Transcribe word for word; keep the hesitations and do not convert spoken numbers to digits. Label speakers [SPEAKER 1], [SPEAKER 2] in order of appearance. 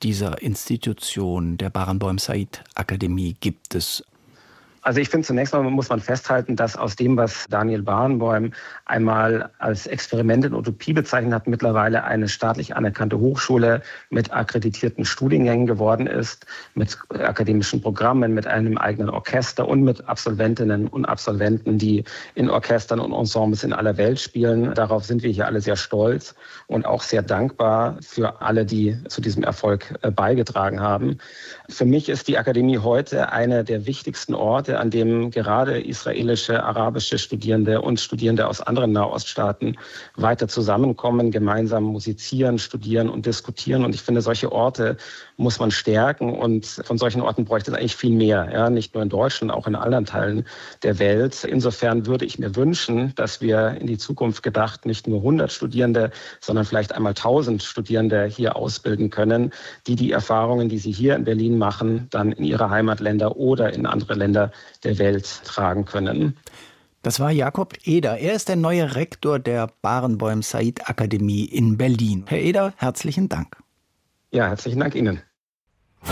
[SPEAKER 1] dieser Institution, der Barenboim-Said-Akademie, gibt es?
[SPEAKER 2] Also ich finde, zunächst mal muss man festhalten, dass aus dem, was Daniel Barenboim einmal als Experiment in Utopie bezeichnet hat, mittlerweile eine staatlich anerkannte Hochschule mit akkreditierten Studiengängen geworden ist, mit akademischen Programmen, mit einem eigenen Orchester und mit Absolventinnen und Absolventen, die in Orchestern und Ensembles in aller Welt spielen. Darauf sind wir hier alle sehr stolz und auch sehr dankbar für alle, die zu diesem Erfolg beigetragen haben. Für mich ist die Akademie heute einer der wichtigsten Orte, an dem gerade israelische, arabische Studierende und Studierende aus anderen Nahoststaaten weiter zusammenkommen, gemeinsam musizieren, studieren und diskutieren. Und ich finde, solche Orte muss man stärken. Und von solchen Orten bräuchte es eigentlich viel mehr. Ja, nicht nur in Deutschland, auch in anderen Teilen der Welt. Insofern würde ich mir wünschen, dass wir in die Zukunft gedacht nicht nur hundert Studierende, sondern vielleicht einmal tausend Studierende hier ausbilden können, die die Erfahrungen, die sie hier in Berlin machen, dann in ihre Heimatländer oder in andere Länder der Welt tragen können.
[SPEAKER 1] Das war Jakob Eder. Er ist der neue Rektor der Barenboim-Said-Akademie in Berlin. Herr Eder, herzlichen Dank.
[SPEAKER 2] Ja, herzlichen Dank Ihnen.